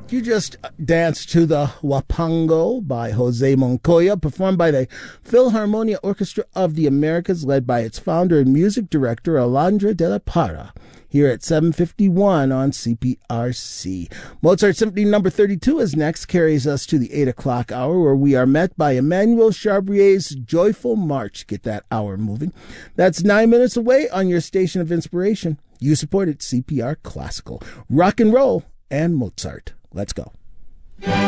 You just danced to the Wapango by Jose Montoya, performed by the Philharmonia Orchestra of the Americas, led by its founder and music director, Alondra de la Parra, here at 7:51 on CPRC. Mozart Symphony No. 32 is next, carries us to the 8 o'clock hour, where we are met by Emmanuel Chabrier's Joyful March. Get that hour moving. That's 9 minutes away on your station of inspiration. You support it, CPR Classical. Rock and roll and Mozart. Let's go.